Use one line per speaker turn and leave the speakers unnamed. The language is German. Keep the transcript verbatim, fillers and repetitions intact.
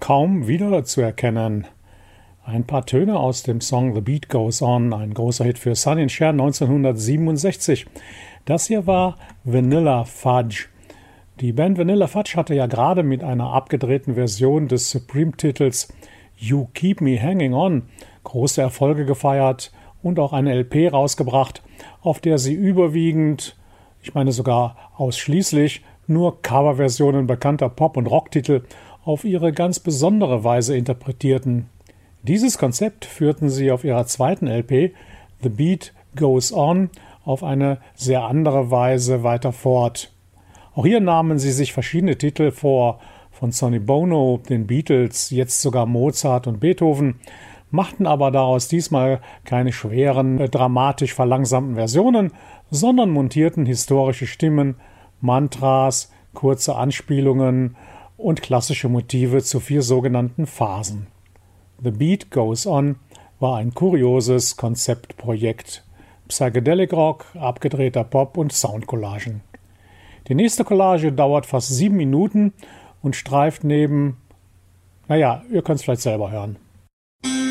kaum wiederzuerkennen. Ein paar Töne aus dem Song The Beat Goes On, ein großer Hit für Sonny and Cher neunzehnhundertsiebenundsechzig. Das hier war Vanilla Fudge. Die Band Vanilla Fudge hatte ja gerade mit einer abgedrehten Version des Supreme-Titels You Keep Me Hanging On große Erfolge gefeiert und auch eine L P rausgebracht, auf der sie überwiegend, ich meine sogar ausschließlich, nur Coverversionen bekannter Pop- und Rocktitel auf ihre ganz besondere Weise interpretierten. Dieses Konzept führten sie auf ihrer zweiten L P The Beat Goes On auf eine sehr andere Weise weiter fort. Auch hier nahmen sie sich verschiedene Titel vor, von Sonny Bono, den Beatles, jetzt sogar Mozart und Beethoven, machten aber daraus diesmal keine schweren, äh, dramatisch verlangsamten Versionen, sondern montierten historische Stimmen, Mantras, kurze Anspielungen und klassische Motive zu vier sogenannten Phasen. The Beat Goes On war ein kurioses Konzeptprojekt. Psychedelic Rock, abgedrehter Pop und Soundcollagen. Die nächste Collage dauert fast sieben Minuten und streift neben, naja, ihr könnt es vielleicht selber hören.